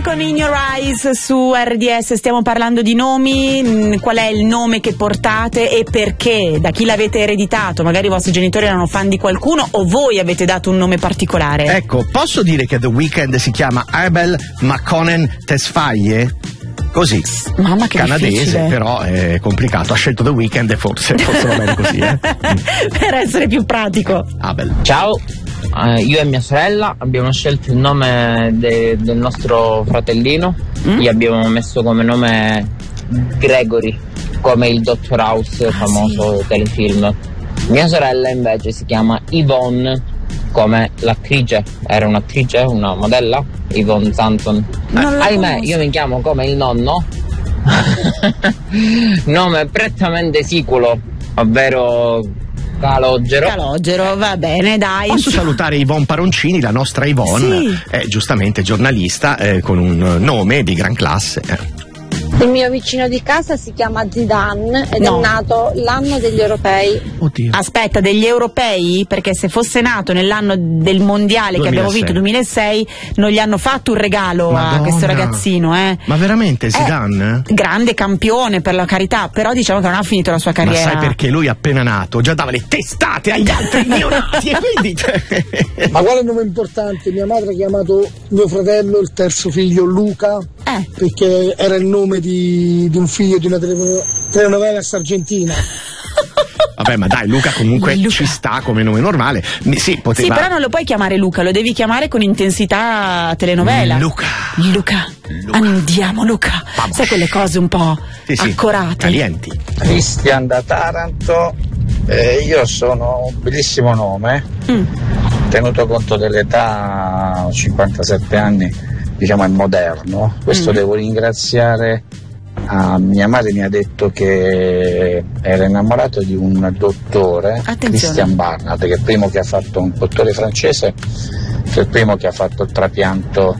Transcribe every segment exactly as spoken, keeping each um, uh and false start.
con In Your Eyes su R D S. Stiamo parlando di nomi. Qual è il nome che portate e perché? Da chi l'avete ereditato? Magari i vostri genitori erano fan di qualcuno o voi avete dato un nome particolare? Ecco, posso dire che The Weeknd si chiama Abel Makonnen Tesfaye? Così, mamma che canadese, difficile. Però è complicato. Ha scelto The Weeknd e forse, forse va bene così, eh? Per essere più pratico. Abel. Ciao, uh, io e mia sorella abbiamo scelto il nome de- del nostro fratellino. Mm? Gli abbiamo messo come nome Gregory, come il Dottor House, ah, famoso sì. telefilm. Mia sorella invece si chiama Yvonne, come l'attrice, era un'attrice, una modella, Yvonne Santon. Ahimè, io mi chiamo come il nonno, nome prettamente siculo, ovvero Calogero. Calogero, va bene, dai. Posso salutare Yvonne Paroncini, la nostra Yvonne, sì. è giustamente giornalista eh, con un nome di gran classe. Eh. Il mio vicino di casa si chiama Zidane ed no. è nato l'anno degli europei. Oddio. Aspetta, degli europei? Perché se fosse nato nell'anno del mondiale duemilasei che abbiamo vinto, duemilasei, non gli hanno fatto un regalo Madonna. a questo ragazzino, eh? Ma veramente Zidane? Eh, grande campione, per la carità, però diciamo che non ha finito la sua carriera. Ma sai perché lui appena nato già dava le testate agli altri neonati e quindi... Ma quale nome importante? Mia madre ha chiamato mio fratello, il terzo figlio, Luca, eh. perché era il nome di, di un figlio di una tele, telenovela argentina. Vabbè, ma dai, Luca comunque Luca. ci sta come nome normale. Sì, poteva... sì, però non lo puoi chiamare Luca, lo devi chiamare con intensità telenovela. Luca. Luca. Luca. Andiamo, Luca. Vamos. Sai quelle cose un po' sì, sì. accorate. Calienti. Cristian da Taranto. Eh, io sono un bellissimo nome, mm. tenuto conto dell'età, cinquantasette anni, diciamo è moderno. Questo mm. devo ringraziare a mia madre, mi ha detto che era innamorato di un dottore, Attenzione. Christian Barnard, che è il primo che ha fatto, un dottore francese, che è il primo che ha fatto il trapianto,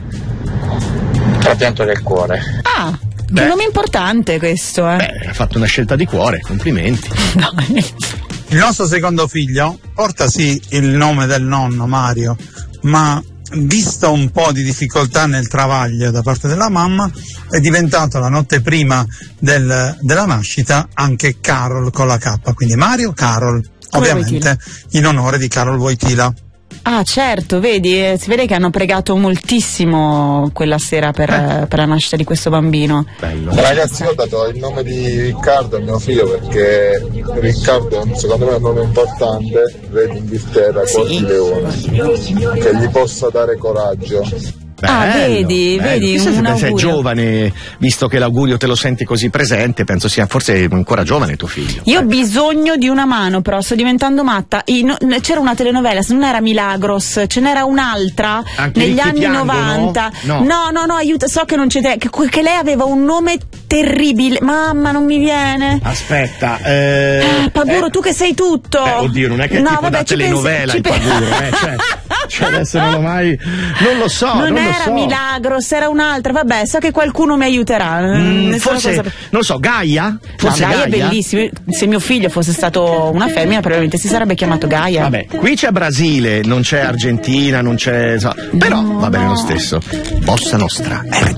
il trapianto del cuore. Ah, che nome importante questo, eh. Beh, ha fatto una scelta di cuore, complimenti. Dai. Il nostro secondo figlio porta sì il nome del nonno Mario, ma visto un po' di difficoltà nel travaglio da parte della mamma, è diventato la notte prima del, della nascita anche Carol con la K, quindi Mario Carol, come ovviamente Wojtyla. In onore di Carol Wojtyla. Ah, certo, vedi, eh, si vede che hanno pregato moltissimo quella sera per, eh. per la nascita di questo bambino. Bello. Ragazzi, io ho dato il nome di Riccardo a mio figlio perché Riccardo è secondo me un nome importante, re d'Inghilterra, cuor di leone, che gli possa dare coraggio. Bello, ah, vedi, bello. vedi, Chissà un se sei augurio. giovane, visto che l'augurio te lo senti così presente, penso sia forse ancora giovane tuo figlio. Io ho bisogno di una mano, però sto diventando matta. Io, c'era una telenovela, se non era Milagros, ce n'era un'altra Anche negli anni piangono? novanta. No. no, no, no, aiuto, so che non c'è che, che lei aveva un nome terribile. Mamma, non mi viene. Aspetta, eh, Ah, Paburo, eh, tu che sei tutto. Eh, oddio, non è che è no, tipo vabbè, da ci telenovela pensi, il ci Paburo, eh, cioè, cioè adesso non l'ho mai, non lo so, non, non era lo so. Milagros, era un'altra. Vabbè, so che qualcuno mi aiuterà. Mm, Nessuna forse, cosa... non so, Gaia? Forse no, Gaia è Gaia? bellissimo. Se mio figlio fosse stato una femmina, probabilmente si sarebbe chiamato Gaia. Vabbè, qui c'è Brasile, non c'è Argentina, non c'è... So, però no, va bene no. lo stesso. Bossa Nostra, R D S.